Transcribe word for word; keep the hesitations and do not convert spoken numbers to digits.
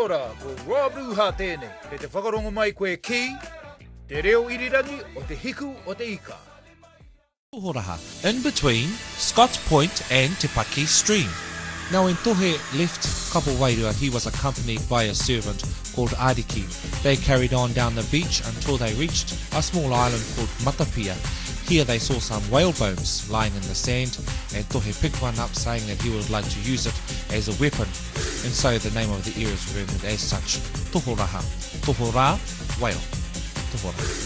ora ko Rob Ruha tēnei, kei te whakarongo mai koe ki, te reo irirangi o te hiku o te ika. Tohoraha, in between Scotts Point and Te Paki Stream. Now when Tohe left Kapo Wairua, he was accompanied by a servant called Ariki. They carried on down the beach until they reached a small island called Matapia. Here they saw some whale bones lying in the sand, and Tohe picked one up saying that he would like to use it as a weapon, and so the name of the area is remembered as such. Tohoraha. Tohora, whale. Tohoraha.